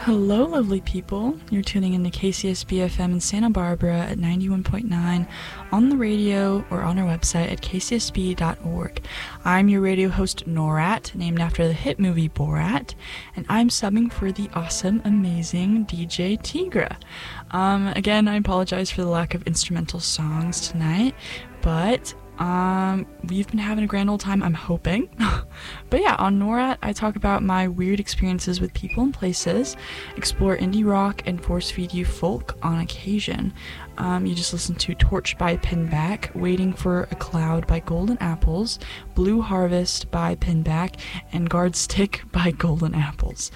Hello, lovely people. You're tuning into KCSB FM in Santa Barbara at 91.9 on the radio or on our website at kcsb.org. I'm your radio host, Norat, named after the hit movie Borat, and I'm subbing for the awesome, amazing DJ Tigra. Again, I apologize for the lack of instrumental songs tonight, but we've been having a grand old time, I'm hoping. But yeah, on NORAD, I talk about my weird experiences with people and places, explore indie rock, and force feed you folk on occasion. You just listen to Torch by Pinback, Waiting for a Cloud by Golden Apples, Blue Harvest by Pinback, and Guard Stick by Golden Apples.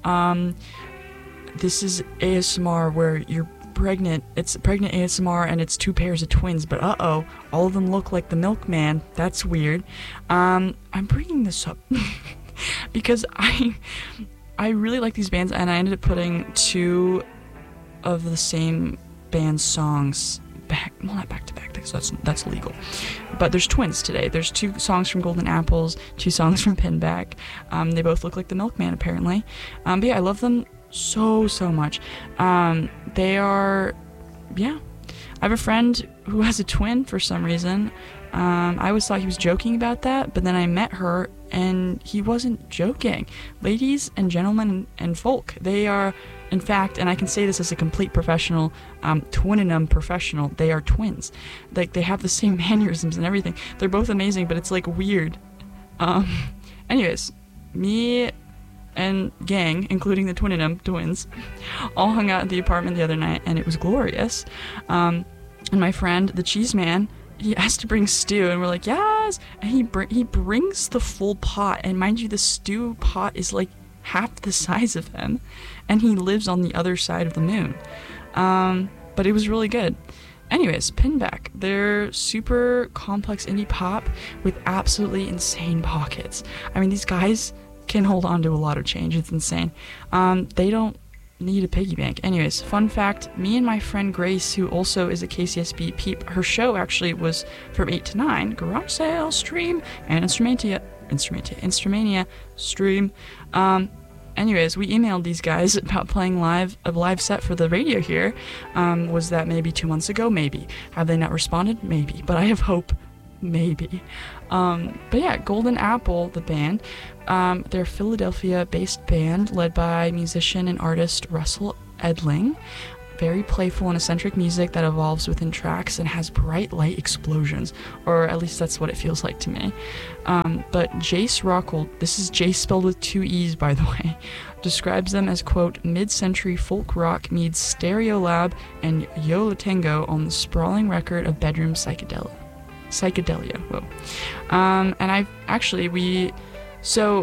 This is ASMR where you're pregnant. It's pregnant ASMR and it's two pairs of twins, but all of them look like the milkman. That's weird. I'm bringing this up because I really like these bands, and I ended up putting two of the same band's songs not back to back, because that's illegal. But there's twins today. There's two songs from Golden Apples, two songs from Pinback. They both look like the milkman, apparently. But yeah, I love them so much. They are, I have a friend who has a twin for some reason. I always thought he was joking about that, but then I met her and he wasn't joking. Ladies and gentlemen and folk, they are, in fact, and I can say this as a complete professional, twininum professional, they are twins. Like, they have the same mannerisms and everything. They're both amazing, but it's like weird. Anyways, me and gang, including the Twininum twins, all hung out at the apartment the other night, and it was glorious. And my friend, the cheese man, he asked to bring stew, and we're like, yes! And he brings the full pot, and mind you, the stew pot is like half the size of him, and he lives on the other side of the moon. But it was really good. Anyways, Pinback, they're super complex indie pop with absolutely insane pockets. I mean, these guys can hold on to a lot of change. It's insane. They don't need a piggy bank. Anyways, fun fact, me and my friend Grace, who also is a KCSB peep, her show actually was from 8 to 9, garage sale, stream, and Instrumania stream. Anyways, we emailed these guys about playing a live set for the radio here. Was that maybe 2 months ago? Maybe. Have they not responded? Maybe. But I have hope. Maybe. But yeah, Golden Apple, the band, they're a Philadelphia-based band led by musician and artist Russell Edling. Very playful and eccentric music that evolves within tracks and has bright light explosions, or at least that's what it feels like to me. But Jace Rockhold, this is Jace spelled with 2 E's, by the way, describes them as, quote, mid-century folk rock meets Stereolab and Yo La Tengo on the sprawling record of bedroom psychedelia. Whoa. And I've actually, she's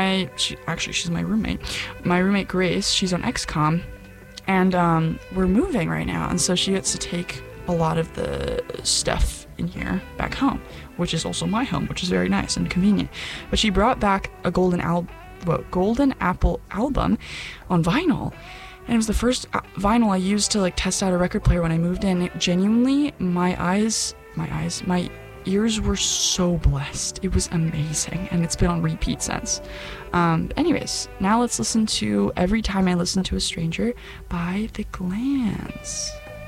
my roommate. My roommate Grace, she's on XCOM, and we're moving right now, and so she gets to take a lot of the stuff in here back home, which is also my home, which is very nice and convenient. But she brought back a Golden Apple album on vinyl. And it was the first vinyl I used to test out a record player when I moved in. It genuinely, my ears were so blessed. It was amazing, and it's been on repeat since. Anyways, now let's listen to Every Time I Listen to a Stranger by The Glands.